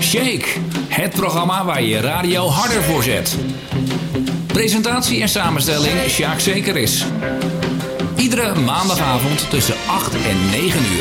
Shake, het programma waar je radio harder voor zet. Presentatie en samenstelling Sjaak Zekeris. Iedere maandagavond tussen 8 en 9 uur.